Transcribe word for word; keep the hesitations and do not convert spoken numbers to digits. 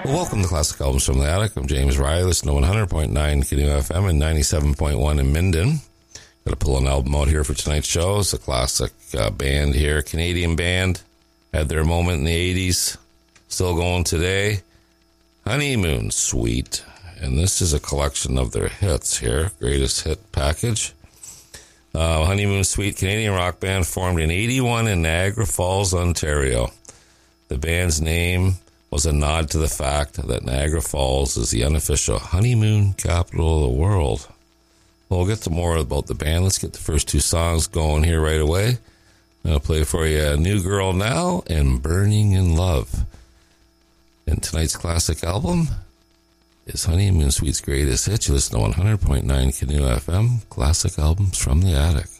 Well, welcome to Classic Albums from the Attic. I'm James Riley. Listen to one hundred point nine Canoe F M and ninety-seven point one in Minden. Got to pull an album out here for tonight's show. It's a classic uh, band here, Canadian band. Had their moment in the eighties. Still going today. Honeymoon Suite. And this is a collection of their hits here. Greatest hit package. Uh, Honeymoon Suite, Canadian rock band formed in eighty-one in Niagara Falls, Ontario. The band's name was a nod to the fact that Niagara Falls is the unofficial honeymoon capital of the world. Well, we'll get to more about the band. Let's get the first two songs going here right away. I'm going to play for you New Girl Now and Burning in Love. And tonight's classic album is Honeymoon Suite's greatest hit. You listen to one hundred point nine Canoe F M, classic albums from the attic.